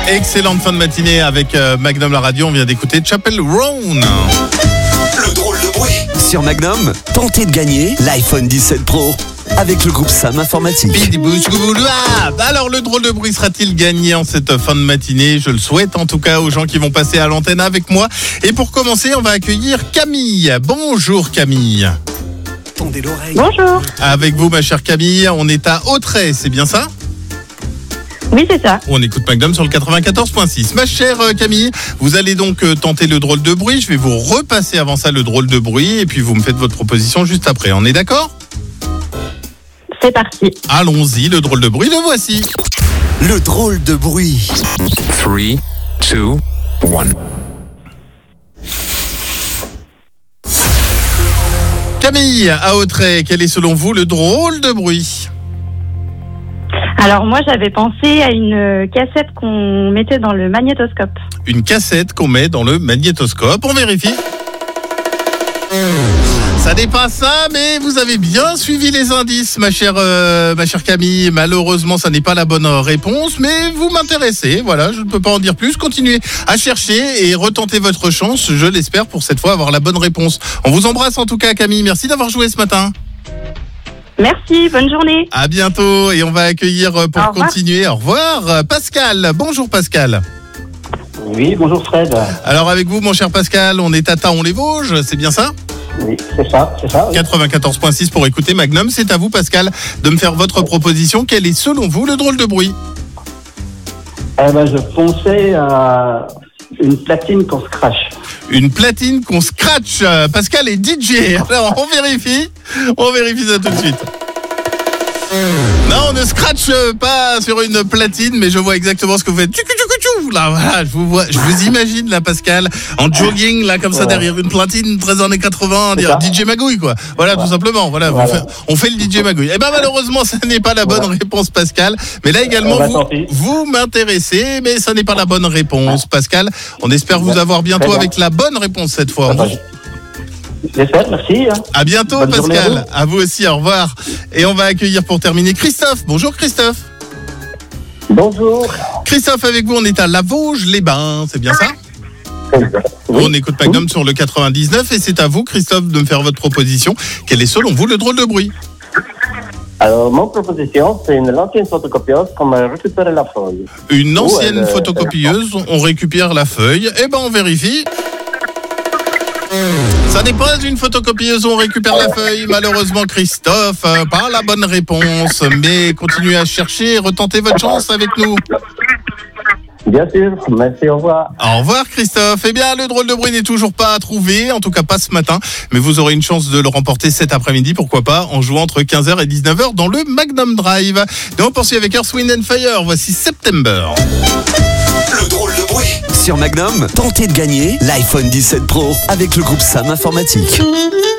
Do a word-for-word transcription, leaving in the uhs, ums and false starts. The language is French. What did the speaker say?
Excellente fin de matinée avec euh, Magnum la radio. On vient d'écouter Chapel Roan. Le drôle de bruit. Sur Magnum, tentez de gagner l'iPhone dix-sept Pro avec le groupe Sam Informatique. Alors le drôle de bruit sera-t-il gagné en cette fin de matinée? Je le souhaite en tout cas aux gens qui vont passer à l'antenne avec moi. Et pour commencer, on va accueillir Camille. Bonjour Camille. Tendez l'oreille. Bonjour. Avec vous ma chère Camille, on est à Autrey, c'est bien ça? Oui, c'est ça. On écoute Magnum sur le quatre-vingt-quatorze virgule six. Ma chère Camille, vous allez donc tenter le drôle de bruit. Je vais vous repasser avant ça le drôle de bruit et puis vous me faites votre proposition juste après. On est d'accord? C'est parti. Allons-y, le drôle de bruit, le voici. Le drôle de bruit. trois, deux, un. Camille, à Autrey, quel est selon vous le drôle de bruit? Alors moi, j'avais pensé à une cassette qu'on mettait dans le magnétoscope. Une cassette qu'on met dans le magnétoscope. On vérifie. Ça n'est pas ça, mais vous avez bien suivi les indices, ma chère, euh, ma chère Camille. Malheureusement, ça n'est pas la bonne réponse, mais vous m'intéressez. Voilà, je ne peux pas en dire plus. Continuez à chercher et retentez votre chance. Je l'espère pour cette fois avoir la bonne réponse. On vous embrasse en tout cas, Camille. Merci d'avoir joué ce matin. Merci, bonne journée. À bientôt et on va accueillir pour Au revoir. continuer. Au revoir, Pascal. Bonjour Pascal. Oui, bonjour Fred. Alors avec vous, mon cher Pascal, on est à Taon-les-Vosges, c'est bien ça? Oui, c'est ça, c'est ça. Oui. quatre-vingt-quatorze virgule six pour écouter Magnum. C'est à vous Pascal de me faire votre proposition. Quel est selon vous le drôle de bruit? Eh ben, je pensais à une platine qu'on scratch. Une platine qu'on scratch. Pascal est D J. Alors on vérifie. On vérifie ça tout de suite. Non, on ne scratch pas sur une platine, mais je vois exactement ce que vous faites. Là, voilà, je vous vois, je vous imagine là, Pascal, en jogging là, comme ça, Voilà. derrière une platine, très années quatre-vingts, C'est dire ça. D J Magouille quoi. Voilà, Voilà. tout simplement. Voilà, Voilà. On, fait, on fait le D J Magouille. Eh ben malheureusement, ça n'est pas la bonne Voilà. réponse, Pascal. Mais là également, Eh ben, vous, tant pis. vous m'intéressez, mais ça n'est pas la bonne réponse, Pascal. On espère vous avoir bientôt Très bien. avec la bonne réponse cette fois. Ah On bah, vous- J'espère, merci. hein. À bientôt, Bonne journée à Pascal. À vous aussi, au revoir. Et on va accueillir pour terminer Christophe. Bonjour Christophe. Bonjour. Christophe, avec vous, on est à La Vosges-les-Bains, c'est bien ça? Oui. On écoute Magnum sur le quatre-vingt-dix-neuf et c'est à vous, Christophe, de me faire votre proposition. Quel est selon vous le drôle de bruit? Alors, mon proposition, c'est une ancienne photocopieuse qu'on a récupéré la feuille. Une ancienne elle, euh, photocopieuse, on récupère la feuille. Eh ben, on vérifie. Ça n'est pas une photocopieuse, on récupère la feuille. Malheureusement, Christophe, euh, pas la bonne réponse. Mais continuez à chercher, retentez votre chance avec nous. Bien sûr, merci, au revoir. Au revoir Christophe. Eh bien, le drôle de bruit n'est toujours pas à trouver, en tout cas pas ce matin, mais vous aurez une chance de le remporter cet après-midi, pourquoi pas, en jouant entre quinze heures et dix-neuf heures dans le Magnum Drive. Et on poursuit avec Earth, Wind and Fire, voici September. Le drôle de bruit. Sur Magnum, tentez de gagner l'iPhone dix-sept Pro avec le groupe Sam Informatique.